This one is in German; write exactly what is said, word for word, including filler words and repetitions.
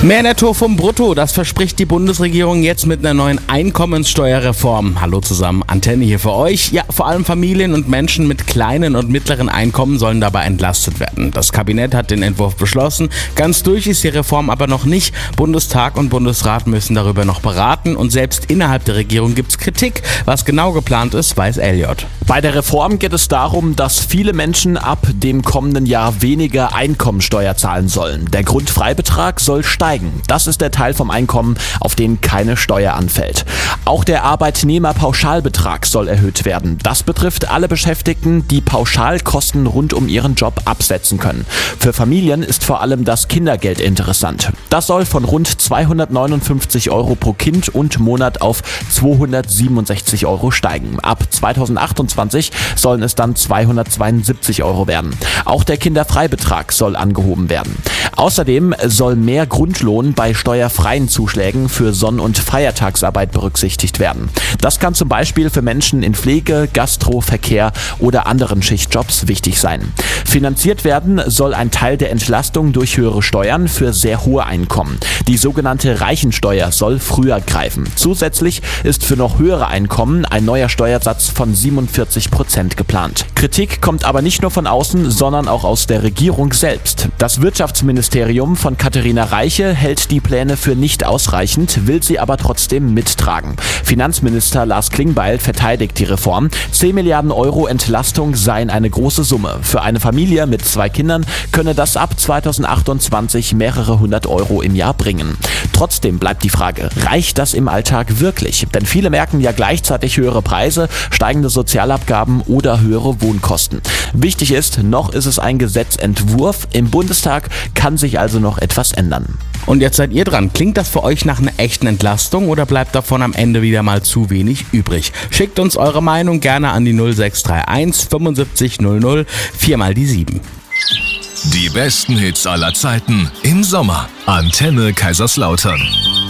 Mehr Netto vom Brutto, das verspricht die Bundesregierung jetzt mit einer neuen Einkommenssteuerreform. Hallo zusammen, Antenne hier für euch. Ja, vor allem Familien und Menschen mit kleinen und mittleren Einkommen sollen dabei entlastet werden. Das Kabinett hat den Entwurf beschlossen. Ganz durch ist die Reform aber noch nicht. Bundestag und Bundesrat müssen darüber noch beraten und selbst innerhalb der Regierung gibt es Kritik. Was genau geplant ist, weiß Elliot. Bei der Reform geht es darum, dass viele Menschen ab dem kommenden Jahr weniger Einkommensteuer zahlen sollen. Der Grundfreibetrag soll steigen. Das ist der Teil vom Einkommen, auf den keine Steuer anfällt. Auch der Arbeitnehmerpauschalbetrag soll erhöht werden. Das betrifft alle Beschäftigten, die Pauschalkosten rund um ihren Job absetzen können. Für Familien ist vor allem das Kindergeld interessant. Das soll von rund zweihundertneunundfünfzig Euro pro Kind und Monat auf zweihundertsiebenundsechzig Euro steigen. Ab zweitausendachtundzwanzig sollen es dann zweihundertzweiundsiebzig Euro werden. Auch der Kinderfreibetrag soll angehoben werden. Außerdem soll mehr Grundlohn bei steuerfreien Zuschlägen für Sonn- und Feiertagsarbeit berücksichtigt werden. Das kann zum Beispiel für Menschen in Pflege, Gastro, Verkehr oder anderen Schichtjobs wichtig sein. Finanziert werden soll ein Teil der Entlastung durch höhere Steuern für sehr hohe Einkommen. Die sogenannte Reichensteuer soll früher greifen. Zusätzlich ist für noch höhere Einkommen ein neuer Steuersatz von siebenundvierzig Prozent geplant. Kritik kommt aber nicht nur von außen, sondern auch aus der Regierung selbst. Das Wirtschaftsministerium von Katharina Reiche hält die Pläne für nicht ausreichend, will sie aber trotzdem mittragen. Finanzminister Lars Klingbeil verteidigt die Reform. zehn Milliarden Euro Entlastung seien eine große Summe. Für eine Familie mit zwei Kindern könne das ab zweitausendachtundzwanzig mehrere hundert Euro im Jahr bringen. Trotzdem bleibt die Frage, reicht das im Alltag wirklich? Denn viele merken ja gleichzeitig höhere Preise, steigende Sozialabgaben oder höhere Wohnkosten. Wichtig ist, noch ist es ein Gesetzentwurf. Im Bundestag kann sich also noch etwas ändern. Und jetzt seid ihr dran. Klingt das für euch nach einer echten Entlastung oder bleibt davon am Ende wieder mal zu wenig übrig? Schickt uns eure Meinung gerne an die null sechs drei eins fünfundsiebzig null null vier mal die sieben. Die besten Hits aller Zeiten im Sommer. Antenne Kaiserslautern.